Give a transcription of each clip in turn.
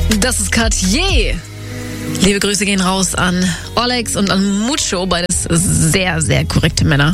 Das ist Cartier. Liebe Grüße gehen raus an Olex und an Mucho, beides sehr, sehr korrekte Männer.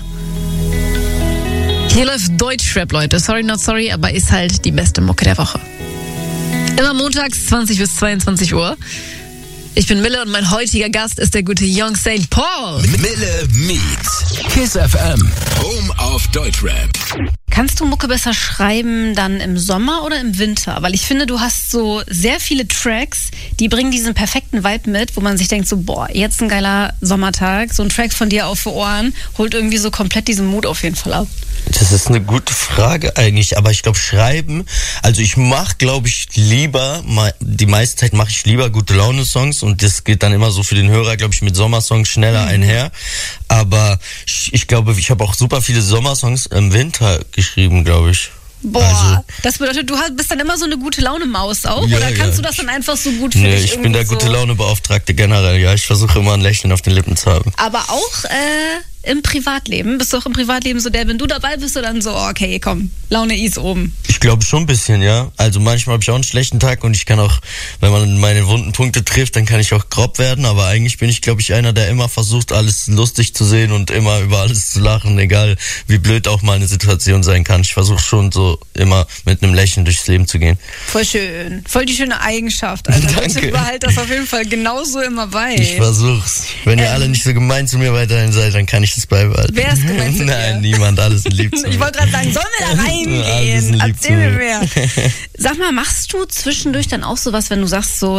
Hier läuft Deutschrap, Leute. Sorry, not sorry, aber ist halt die beste Mucke der Woche. Immer montags 20 bis 22 Uhr. Ich bin Mille und mein heutiger Gast ist der gute Young St. Paul. Mille meets Kiss FM, Home of Deutschrap. Kannst du Mucke besser schreiben dann im Sommer oder im Winter? Weil ich finde, du hast so sehr viele Tracks, die bringen diesen perfekten Vibe mit, wo man sich denkt so, boah, jetzt ein geiler Sommertag. So ein Track von dir auf die Ohren holt irgendwie so komplett diesen Mut auf jeden Fall ab. Das ist eine gute Frage eigentlich, aber ich glaube schreiben, also ich mache, glaube ich, lieber, die meiste Zeit mache ich lieber gute Laune-Songs und das geht dann immer so für den Hörer, glaube ich, mit Sommersongs schneller einher, aber ich glaube, ich habe auch super viele Sommersongs im Winter geschrieben, glaube ich. Boah, also, das bedeutet, du bist dann immer so eine gute Laune-Maus auch? Ja, oder kannst du das dann einfach so gut für dich ich bin der gute Laune-Beauftragte generell, ja. Ich versuche immer ein Lächeln auf den Lippen zu haben. Aber auch im Privatleben? Bist du auch im Privatleben so der, wenn du dabei bist, du dann so, okay, komm, Laune ist oben? Ich glaube schon ein bisschen, ja. Also manchmal habe ich auch einen schlechten Tag und ich kann auch, wenn man meine wunden Punkte trifft, dann kann ich auch grob werden. Aber eigentlich bin ich, glaube ich, einer, der immer versucht, alles lustig zu sehen und immer über alles zu lachen, egal wie blöd auch mal eine Situation sein kann. Ich versuche schon so immer mit einem Lächeln durchs Leben zu gehen. Voll schön. Voll die schöne Eigenschaft. Also danke. Behalt das auf jeden Fall genauso immer bei. Ich versuch's. Wenn ihr alle nicht so gemein zu mir weiterhin seid, dann kann ich das beibehalten. Wer ist gemein zu dir? Nein, niemand. Alles sind lieb zu mir. Ich wollte gerade sagen, sollen wir da reingehen? Erzähl mir mehr. Sag mal, machst du zwischendurch dann auch sowas, wenn du sagst so,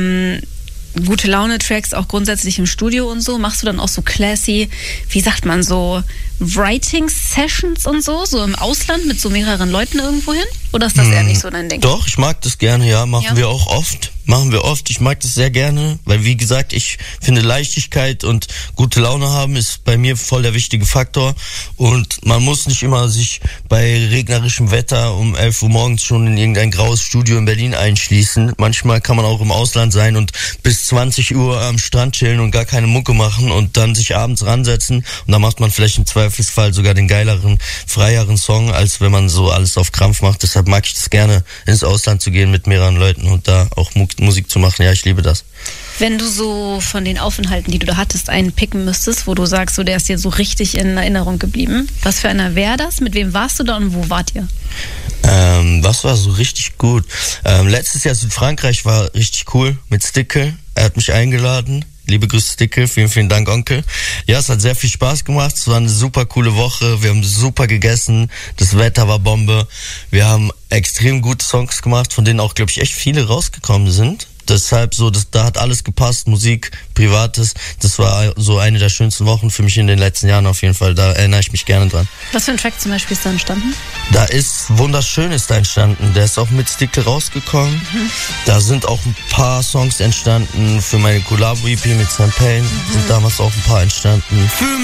gute Laune-Tracks auch grundsätzlich im Studio und so, machst du dann auch so classy, wie sagt man so, Writing-Sessions und so im Ausland mit so mehreren Leuten irgendwo hin? Oder ist das eher nicht so dein Ding? Doch, ich mag das gerne, ja, machen wir auch oft. Ich mag das sehr gerne, weil wie gesagt, ich finde Leichtigkeit und gute Laune haben ist bei mir voll der wichtige Faktor und man muss nicht immer sich bei regnerischem Wetter um 11 Uhr morgens schon in irgendein graues Studio in Berlin einschließen. Manchmal kann man auch im Ausland sein und bis 20 Uhr am Strand chillen und gar keine Mucke machen und dann sich abends ransetzen und dann macht man vielleicht im Zweifelsfall sogar den geileren, freieren Song, als wenn man so alles auf Krampf macht. Deshalb mag ich das gerne, ins Ausland zu gehen mit mehreren Leuten und da auch Musik zu machen. Ja, ich liebe das. Wenn du so von den Aufenthalten, die du da hattest, einen picken müsstest, wo du sagst, so der ist dir so richtig in Erinnerung geblieben, was für einer wäre das? Mit wem warst du da und wo wart ihr? Was war so richtig gut? Letztes Jahr Südfrankreich war richtig cool mit Stickel. Er hat mich eingeladen. Liebe Grüße, Stickel. Vielen, vielen Dank, Onkel. Ja, es hat sehr viel Spaß gemacht. Es war eine super coole Woche. Wir haben super gegessen. Das Wetter war Bombe. Wir haben extrem gute Songs gemacht, von denen auch, glaube ich, echt viele rausgekommen sind. Deshalb so, da hat alles gepasst, Musik, Privates. Das war so eine der schönsten Wochen für mich in den letzten Jahren auf jeden Fall. Da erinnere ich mich gerne dran. Was für ein Track zum Beispiel ist da entstanden? Da ist Wunderschönes da entstanden. Der ist auch mit Stickel rausgekommen. Da sind auch ein paar Songs entstanden für meine Collabo-EP mit Sam Payne. Sind damals auch ein paar entstanden.